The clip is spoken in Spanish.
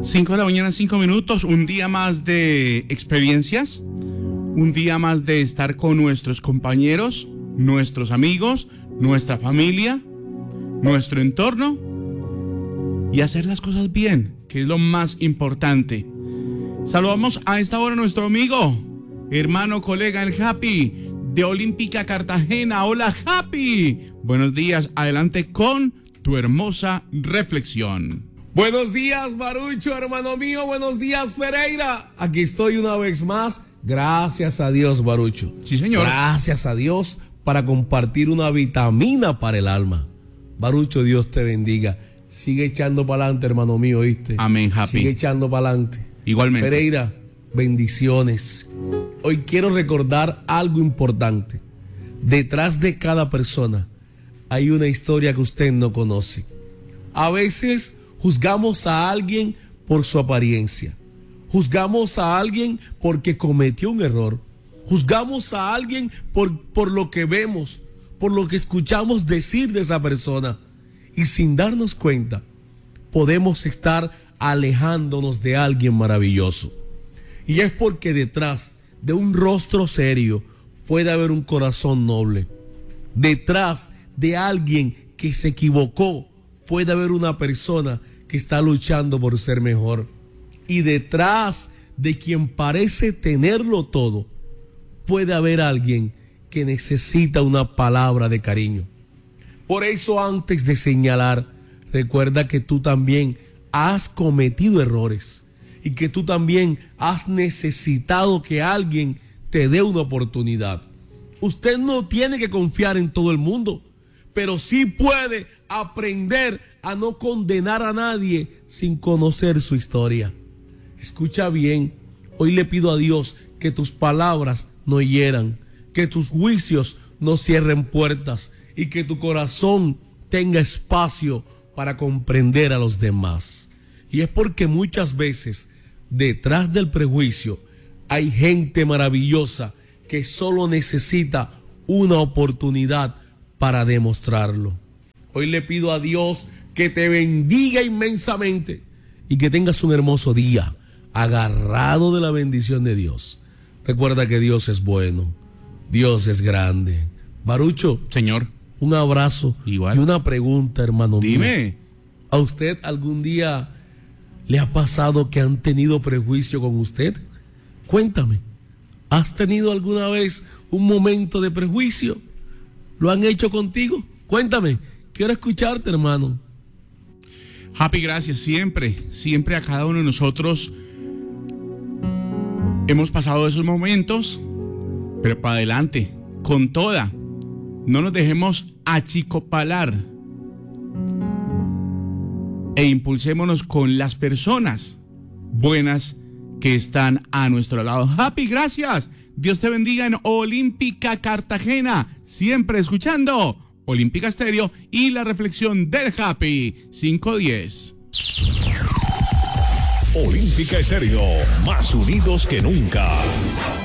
5 de la mañana, 5 minutos, un día más de experiencias, un día más de estar con nuestros compañeros, nuestros amigos, nuestra familia, nuestro entorno y hacer las cosas bien, que es lo más importante. Saludamos a esta hora a nuestro amigo, hermano, colega, el Happy, de Olímpica Cartagena. Hola, Happy. Buenos días, adelante con tu hermosa reflexión. Buenos días, Barucho, hermano mío. Buenos días, Pereira. Aquí estoy una vez más. Gracias a Dios, Barucho. Sí, señor. Gracias a Dios para compartir una vitamina para el alma. Barucho, Dios te bendiga. Sigue echando para adelante, hermano mío, ¿oíste? Amén, Happy. Sigue echando para adelante. Igualmente. Pereira, bendiciones. Hoy quiero recordar algo importante. Detrás de cada persona hay una historia que usted no conoce. A veces juzgamos a alguien por su apariencia. Juzgamos a alguien porque cometió un error. Juzgamos a alguien por lo que vemos, por lo que escuchamos decir de esa persona. Y sin darnos cuenta, podemos estar alejándonos de alguien maravilloso. Y es porque detrás de un rostro serio puede haber un corazón noble. Detrás de alguien que se equivocó puede haber una persona que está luchando por ser mejor. Y detrás de quien parece tenerlo todo, puede haber alguien que necesita una palabra de cariño. Por eso, antes de señalar, recuerda que tú también has cometido errores y que tú también has necesitado que alguien te dé una oportunidad. Usted no tiene que confiar en todo el mundo, pero sí puede aprender a no condenar a nadie sin conocer su historia. Escucha bien, hoy le pido a Dios que tus palabras no hieran, que tus juicios no cierren puertas y que tu corazón tenga espacio para comprender a los demás. Y es porque muchas veces detrás del prejuicio hay gente maravillosa que solo necesita una oportunidad para demostrarlo. Hoy le pido a Dios que te bendiga inmensamente y que tengas un hermoso día, agarrado de la bendición de Dios. Recuerda que Dios es bueno, Dios es grande. Barucho, señor, un abrazo. Igual. Y una pregunta, hermano mío. Dime. ¿A usted algún día le ha pasado que han tenido prejuicio con usted? Cuéntame, ¿has tenido alguna vez un momento de prejuicio? ¿Lo han hecho contigo? Cuéntame, quiero escucharte, hermano. Happy, gracias. Siempre a cada uno de nosotros hemos pasado esos momentos, pero para adelante, con toda. No nos dejemos achicopalar e impulsémonos con las personas buenas que están a nuestro lado. Happy, gracias. Dios te bendiga en Olímpica Cartagena. Siempre escuchando Olímpica Estéreo y la reflexión del Happy 510. Olímpica Estéreo, más unidos que nunca.